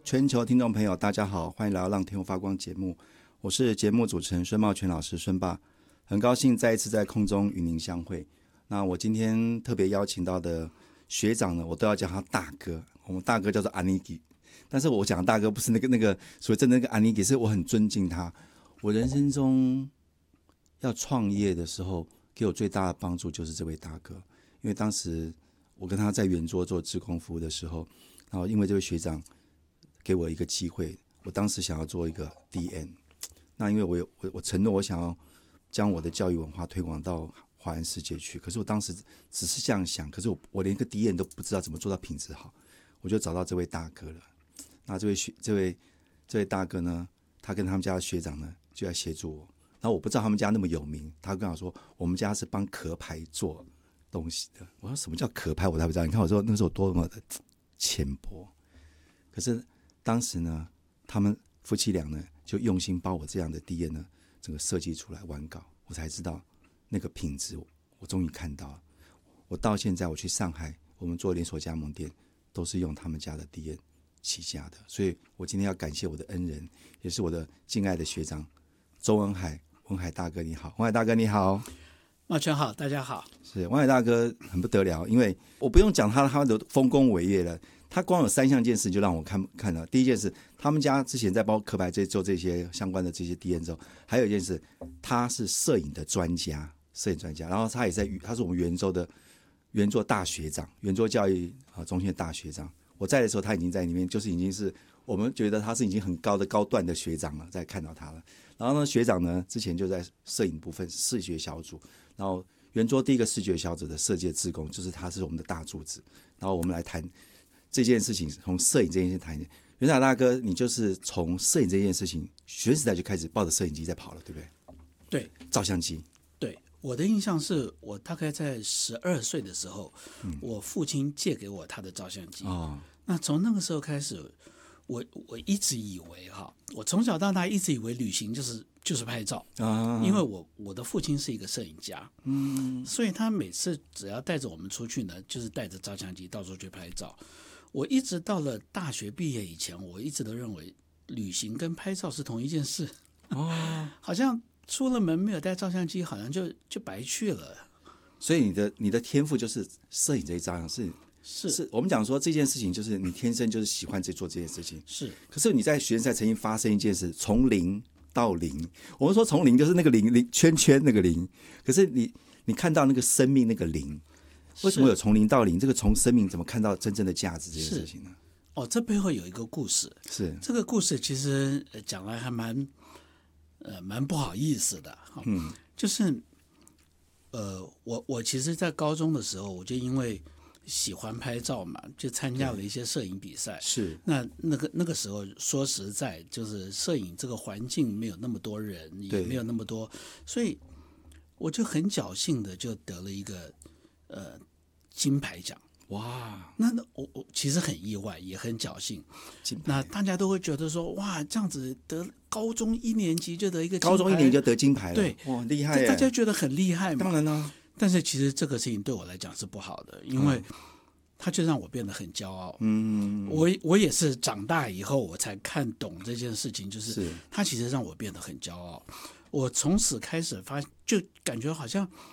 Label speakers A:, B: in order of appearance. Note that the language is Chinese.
A: 全球听众朋友大家好，欢迎来到让天空发光节目，我是节目主持人孙茂全老师孙爸，很高兴再一次在空中与您相会。那我今天特别邀请到的学长呢，我都要叫他大哥，我们大哥叫做安妮吉，但是我讲的大哥不是那个所谓真的那个安妮吉，是我很尊敬他。我人生中要创业的时候，给我最大的帮助就是这位大哥，因为当时我跟他在圆桌做志工服务的时候，然后因为这位学长给我一个机会，我当时想要做一个 DN， 那因为我承诺我想要将我的教育文化推广到华人世界去，可是我当时只是这样想，可是我连一个 DN 都不知道怎么做到品质好，我就找到这位大哥了。那这位大哥呢，他跟他们家的学长呢就在协助我，然后我不知道他们家那么有名，他跟我说我们家是帮壳牌做东西的。我说什么叫壳牌，我才不知道。你看我说那时候多么的浅薄，可是当时呢，他们夫妻俩呢就用心把我这样的 DN 呢整个设计出来完稿，我才知道那个品质，我终于看到了。我到现在我去上海，我们做连锁加盟店都是用他们家的 DN 起家的，所以我今天要感谢我的恩人，也是我的敬爱的学长周文海，文海大哥你好。文海大哥你好。
B: 茂全好，大家好。
A: 是文海大哥很不得了，因为我不用讲他的丰功伟业了，他光有3项件事就让我看到。第一件事，他们家之前在包壳牌做这些相关的这些 DN 之后，还有一件事，他是摄影的专家，然后他是我们圆桌大学长，圆桌教育中心的大学长。我在的时候，他已经在里面，就是已经是我们觉得他是已经很高段的学长了，在看到他了。然后呢，学长呢之前就在摄影部分视觉小组，然后圆桌第一个视觉小组的设计的志工，就是他是我们的大柱子。然后我们来谈这件事情，从摄影这件事情谈。元海大哥，你就是从摄影这件事情学生时代就开始抱着摄影机在跑了，对不对？
B: 对，
A: 照相机。
B: 对，我的印象是我大概在12岁的时候，我父亲借给我他的照相机。那从那个时候开始，我一直以为我从小到大一直以为旅行就是拍照因为我的父亲是一个摄影家，所以他每次只要带着我们出去呢，就是带着照相机到处去拍照。我一直到了大学毕业以前，我一直都认为旅行跟拍照是同一件事，好像出了门没有带照相机，好像就白去了。
A: 所以你的天赋就是摄影这一张是我们讲说这件事情就是你天生就是喜欢做这件事情。
B: 是，
A: 可是你在学生赛曾经发生一件事，从零到零。我们说从零就是那个零圈圈那个零，可是你看到那个生命那个零，为什么有从零到零？这个从生命怎么看到真正的价值这件事情呢？
B: 这背后有一个故事。
A: 是
B: 这个故事其实讲来还蛮不好意思的。就是我其实在高中的时候，我就因为喜欢拍照嘛，就参加了一些摄影比赛。
A: 是
B: 那个时候说实在，就是摄影这个环境没有那么多人，也没有那么多，所以我就很侥幸的就得了一个金牌奖。
A: 哇！
B: 那我其实很意外，也很侥幸。那大家都会觉得说，哇，这样子得高中1年级就得一个金牌，
A: 高中1年级就得金牌了，
B: 对，
A: 哇，厉害耶！
B: 大家觉得很厉害嘛？
A: 当然了。
B: 但是其实这个事情对我来讲是不好的，因为它就让我变得很骄傲。我也是长大以后我才看懂这件事情，就是它其实让我变得很骄傲。我从此开始就感觉好像